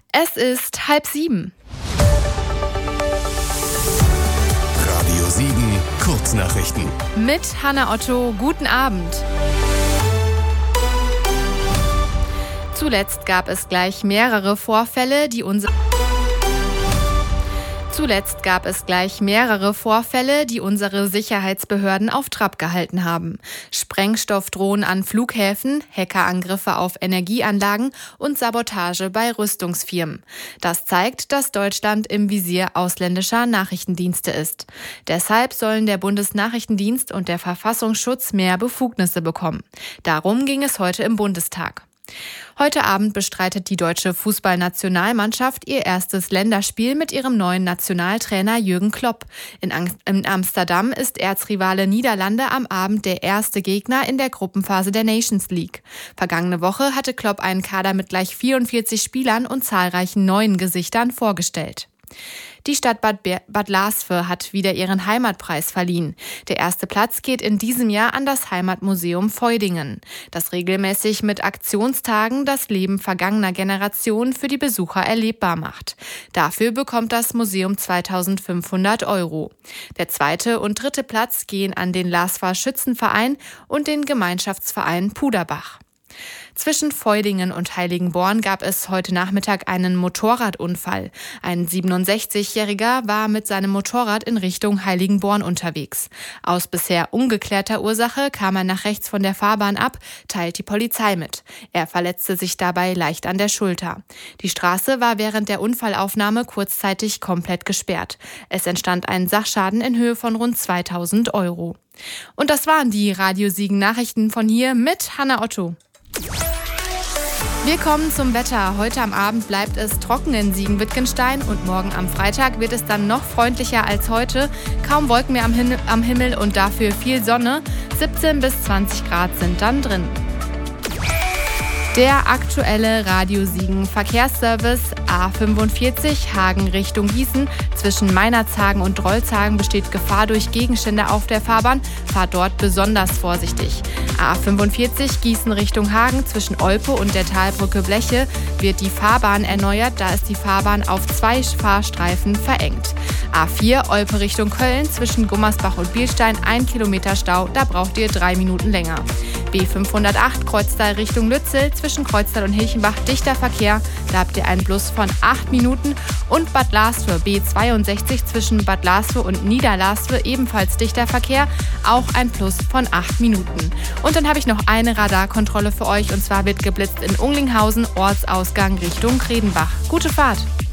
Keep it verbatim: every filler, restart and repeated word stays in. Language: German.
Es ist halb sieben. Radio sieben, Kurznachrichten. Mit Hanna Otto, guten Abend. Zuletzt gab es gleich mehrere Vorfälle, die unsere... Zuletzt gab es gleich mehrere Vorfälle, die unsere Sicherheitsbehörden auf Trab gehalten haben. Sprengstoffdrohnen an Flughäfen, Hackerangriffe auf Energieanlagen und Sabotage bei Rüstungsfirmen. Das zeigt, dass Deutschland im Visier ausländischer Nachrichtendienste ist. Deshalb sollen der Bundesnachrichtendienst und der Verfassungsschutz mehr Befugnisse bekommen. Darum ging es heute im Bundestag. Heute Abend bestreitet die deutsche Fußballnationalmannschaft ihr erstes Länderspiel mit ihrem neuen Nationaltrainer Jürgen Klopp. In, Ang- in Amsterdam ist Erzrivale Niederlande am Abend der erste Gegner in der Gruppenphase der Nations League. Vergangene Woche hatte Klopp einen Kader mit gleich vierundvierzig Spielern und zahlreichen neuen Gesichtern vorgestellt. Die Stadt Bad, Be- Bad Lasve hat wieder ihren Heimatpreis verliehen. Der erste Platz geht in diesem Jahr an das Heimatmuseum Feudingen, das regelmäßig mit Aktionstagen das Leben vergangener Generationen für die Besucher erlebbar macht. Dafür bekommt das Museum zweitausendfünfhundert Euro. Der zweite und dritte Platz gehen an den Lasver Schützenverein und den Gemeinschaftsverein Puderbach. Zwischen Feudingen und Heiligenborn gab es heute Nachmittag einen Motorradunfall. Ein siebenundsechzigjähriger war mit seinem Motorrad in Richtung Heiligenborn unterwegs. Aus bisher ungeklärter Ursache kam er nach rechts von der Fahrbahn ab, teilt die Polizei mit. Er verletzte sich dabei leicht an der Schulter. Die Straße war während der Unfallaufnahme kurzzeitig komplett gesperrt. Es entstand ein Sachschaden in Höhe von rund zweitausend Euro. Und das waren die Radio Siegen Nachrichten von hier mit Hanna Otto. Wir kommen zum Wetter. Heute am Abend bleibt es trocken in Siegen-Wittgenstein und morgen am Freitag wird es dann noch freundlicher als heute. Kaum Wolken mehr am, Hin- am Himmel und dafür viel Sonne. siebzehn bis zwanzig Grad sind dann drin. Der aktuelle Radio Siegen Verkehrsservice A fünfundvierzig Hagen Richtung Gießen. Zwischen Meinerzhagen und Drolshagen besteht Gefahr durch Gegenstände auf der Fahrbahn. Fahrt dort besonders vorsichtig. A fünfundvierzig Gießen Richtung Hagen zwischen Olpe und der Talbrücke Bleche wird die Fahrbahn erneuert, da ist die Fahrbahn auf zwei Fahrstreifen verengt. A vier Olpe Richtung Köln zwischen Gummersbach und Bielstein ein Kilometer Stau, da braucht ihr drei Minuten länger. B fünfhundertacht Kreuztal Richtung Lützel zwischen Kreuztal und Hilchenbach dichter Verkehr, da habt ihr einen Plus von acht Minuten. Und Bad Lasve B zweiundsechzig zwischen Bad Lasve und Niederlasve ebenfalls dichter Verkehr, auch ein Plus von acht Minuten. Und dann habe ich noch eine Radarkontrolle für euch und zwar wird geblitzt in Unglinghausen, Ortsausgang Richtung Kredenbach. Gute Fahrt!